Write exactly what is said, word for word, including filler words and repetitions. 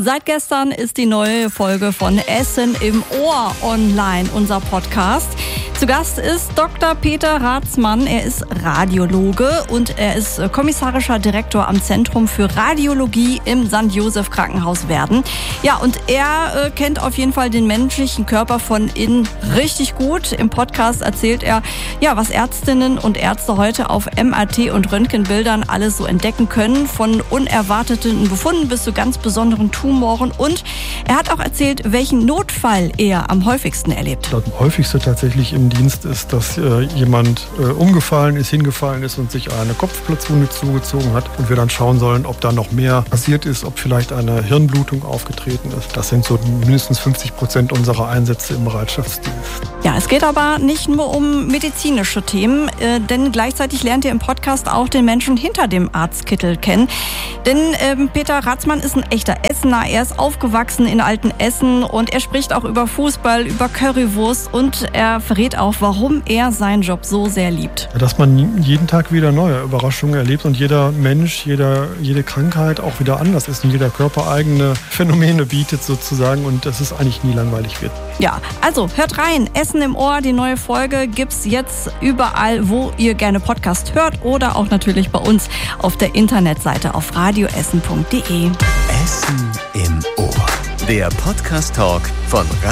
Seit gestern ist die neue Folge von Essen im Ohr online, unser Podcast. Zu Gast ist Doktor Peter Ratzmann. Er ist Radiologe und er ist kommissarischer Direktor am Zentrum für Radiologie im Sankt Joseph Krankenhaus Werden. Ja, und er äh, kennt auf jeden Fall den menschlichen Körper von innen richtig gut. Im Podcast erzählt er, ja, was Ärztinnen und Ärzte heute auf M R T und Röntgenbildern alles so entdecken können, von unerwarteten Befunden bis zu ganz besonderen Tumoren. Und er hat auch erzählt, welchen Notfall er am häufigsten erlebt. Das häufigste tatsächlich im Dienst ist, dass äh, jemand äh, umgefallen ist, hingefallen ist und sich eine Kopfplatzwunde zugezogen hat und wir dann schauen sollen, ob da noch mehr passiert ist, ob vielleicht eine Hirnblutung aufgetreten ist. Das sind so mindestens fünfzig Prozent unserer Einsätze im Bereitschaftsdienst. Ja, es geht aber nicht nur um medizinische Themen, äh, denn gleichzeitig lernt ihr im Podcast auch den Menschen hinter dem Arztkittel kennen. Denn ähm, Peter Ratzmann ist ein echter Essener. Er ist aufgewachsen in Altenessen und er spricht auch über Fußball, über Currywurst und er verrät auch, warum er seinen Job so sehr liebt. Dass man jeden Tag wieder neue Überraschungen erlebt und jeder Mensch, jeder, jede Krankheit auch wieder anders ist und jeder Körper eigene Phänomene bietet sozusagen und dass es eigentlich nie langweilig wird. Ja, also hört rein. Essen im Ohr, die neue Folge gibt's jetzt überall, wo ihr gerne Podcast hört oder auch natürlich bei uns auf der Internetseite auf radioessen punkt de. Essen im Ohr. Der Podcast-Talk von